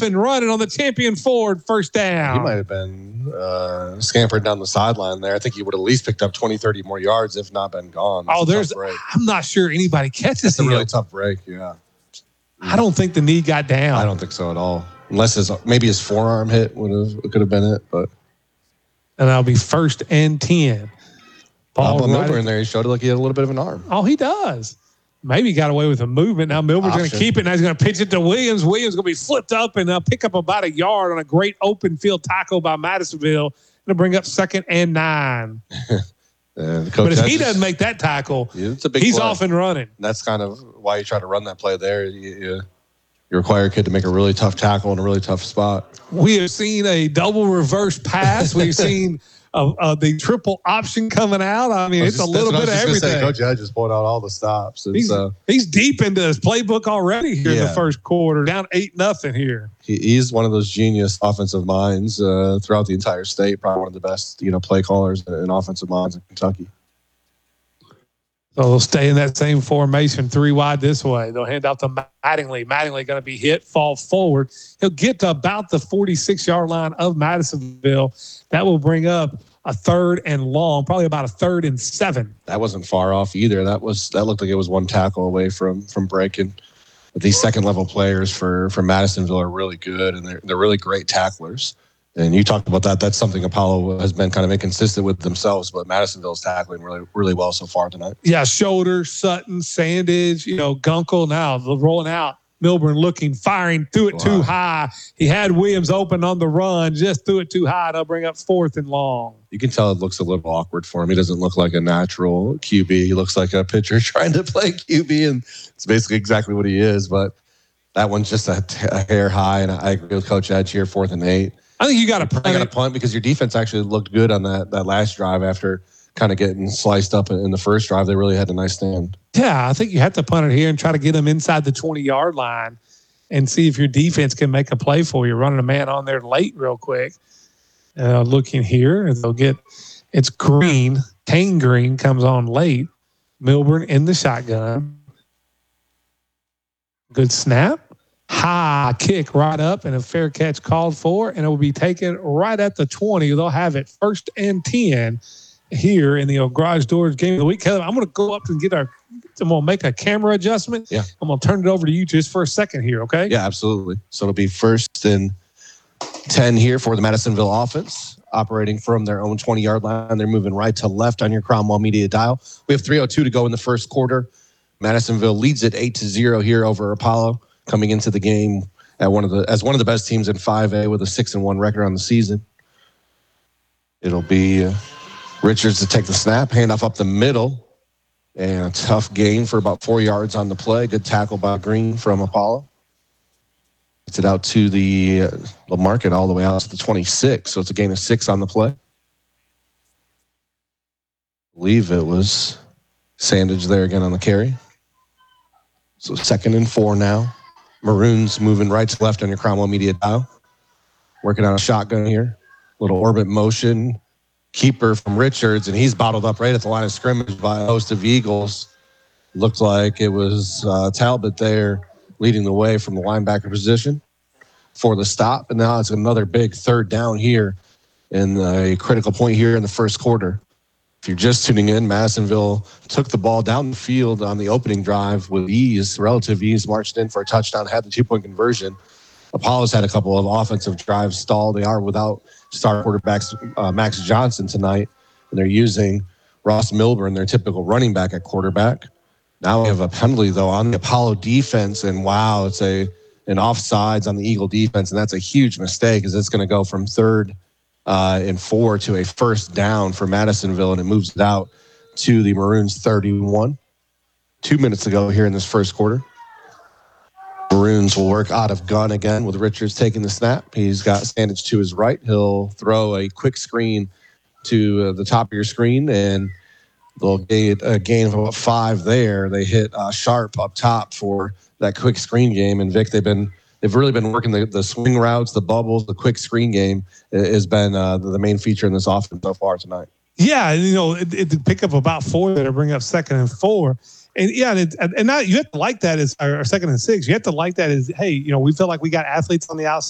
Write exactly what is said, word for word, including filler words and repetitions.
off and running on the champion Ford first down. He might have been uh, scampered down the sideline there. I think he would at least picked up twenty, thirty more yards, if not been gone. That's oh, there's. I'm not sure anybody catches It's a him. really tough break, yeah. I don't think the knee got down. I don't think so at all. Unless his maybe his forearm hit would have could have been it, but and that'll be first and ten. Paul Ball right Milburn there, he showed it like he had a little bit of an arm. Oh, he does. Maybe he got away with a movement. Now Milburn's going to keep it. Now he's going to pitch it to Williams. Williams going to be flipped up and uh, pick up about a yard on a great open field tackle by Madisonville. Going to bring up second and nine. Uh, but if he doesn't make that tackle, yeah, it's a big he's play. off and running. And that's kind of why you try to run that play there. You, you, you require a kid to make a really tough tackle in a really tough spot. We have seen a double reverse pass. We've seen uh, uh, the triple option coming out. I mean, I it's just, a little bit of everything. Say, Coach Edge just pulled out all the stops. He's, uh, he's deep into his playbook already here yeah. in the first quarter, down eight nothing here. He, he's one of those genius offensive minds uh, throughout the entire state. Probably one of the best, you know, play callers and offensive minds in Kentucky. So they'll stay in that same formation, three wide this way. They'll hand out to Mattingly. Mattingly going to be hit, fall forward. He'll get to about the forty-six-yard line of Madisonville. That will bring up a third and long, probably about a third and seven. That wasn't far off either. That was that looked like it was one tackle away from from breaking. But these second-level players for for Madisonville are really good, and they're they're really great tacklers. And you talked about that. That's something Apollo has been kind of inconsistent with themselves, but Madisonville's tackling really, really well so far tonight. Yeah, Shoulder, Sutton, Sandage, you know, Gunkel now rolling out. Milburn looking, firing, threw it wow. too high. He had Williams open on the run, just threw it too high. They'll bring up fourth and long. You can tell it looks a little awkward for him. He doesn't look like a natural Q B. He looks like a pitcher trying to play Q B, and it's basically exactly what he is. But that one's just a, a hair high, and I agree with Coach Edge here, fourth and eight. I think you got to punt. I got to punt because your defense actually looked good on that that last drive after kind of getting sliced up in the first drive. They really had a nice stand. Yeah, I think you have to punt it here and try to get them inside the twenty-yard line and see if your defense can make a play for you. Running a man on there late real quick. Uh, looking here, they'll get it's Green. Kane Green comes on late. Milburn in the shotgun. Good snap. High kick right up and a fair catch called for, and it will be taken right at the twenty. They'll have it first and ten here in the Garage Doors Game of the Week. Kelly, I'm going to go up and get our I'm going to make a camera adjustment. Yeah. I'm going to turn it over to you just for a second here, okay? Yeah, absolutely. So it'll be first and ten here for the Madisonville offense, operating from their own twenty-yard line. They're moving right to left on your Cromwell Media dial. We have three oh two to go in the first quarter. Madisonville leads it eight to zero here over Apollo, coming into the game at one of the as one of the best teams in five A with a six and one record on the season. It'll be uh, Richards to take the snap, handoff up the middle, and a tough gain for about four yards on the play. Good tackle by Green from Apollo. Gets it out to the uh, the market all the way out to the twenty-six, so it's a gain of six on the play. I believe it was Sandage there again on the carry. So second and four now. Maroons moving right to left on your Cromwell Media dial. Working on a shotgun here. Little orbit motion. Keeper from Richards, and he's bottled up right at the line of scrimmage by a host of Eagles. Looked like it was uh, Talbot there leading the way from the linebacker position for the stop. And now it's another big third down here in a critical point here in the first quarter. If you're just tuning in, Madisonville took the ball down the field on the opening drive with ease, relative ease, marched in for a touchdown, had the two-point conversion. Apollo's had a couple of offensive drives stalled. They are without star quarterbacks uh, Max Johnson tonight, and they're using Ross Milburn, their typical running back at quarterback. Now we have a penalty, though, on the Apollo defense, and wow, it's a an offsides on the Eagle defense, and that's a huge mistake because it's going to go from third Uh, and four to a first down for Madisonville, and it moves it out to the Maroons thirty-one. Two minutes ago here in this first quarter. Maroons will work out of gun again with Richards taking the snap. He's got Sandage to his right. He'll throw a quick screen to uh, the top of your screen, and they'll get a gain of about five there. They hit uh, Sharp up top for that quick screen game, and Vic, they've been They've really been working the, the swing routes, the bubbles, the quick screen game has been uh, the main feature in this offense so far tonight. Yeah, you know, it, it pick up about four there to bring up second and four. And yeah, and, it, and now you have to like that as our second and six. You have to like that as, hey, you know, we feel like we got athletes on the outside.